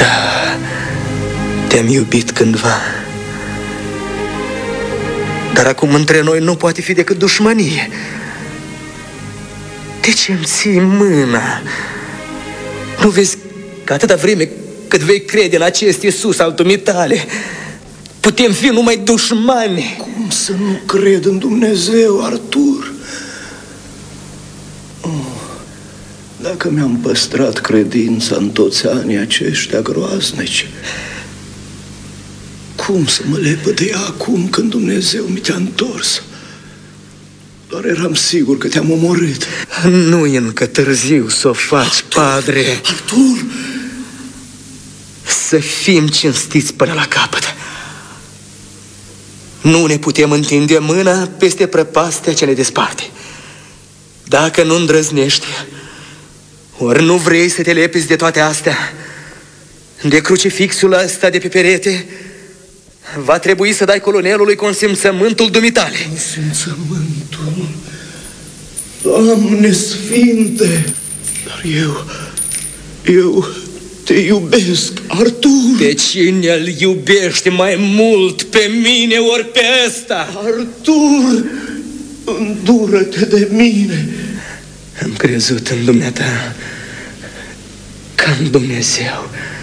Da, te-am iubit cândva. Dar acum între noi nu poate fi decât dușmănie. De ce îmi ții mâna? Nu vezi că atâta vreme cât vei crede în acest Iisus al dumitale, putem fi numai dușmani? Cum să nu cred în Dumnezeu, Artur? Dacă mi-am păstrat credința în toți anii aceștia groaznici, cum să mă lepă de ea acum când Dumnezeu mi te-a întors? Doar eram sigur că te-am omorât. Nu e încă târziu să o faci, Padre. Artur! Să fim cinstiți până la capăt. Nu ne putem întinde mâna peste prăpastia ce ne desparte. Dacă nu îndrăznești, ori nu vrei să te lepezi de toate astea, de crucifixul ăsta de pe perete, va trebui să dai colonelului consimțământul dumitale. Consimțământul? Doamne Sfinte! Dar eu te iubesc, Artur! Pe cine îl iubești mai mult, pe mine ori pe ăsta? Artur! Îndură-te de mine! Am crezut în dumneata ca în Dumnezeu.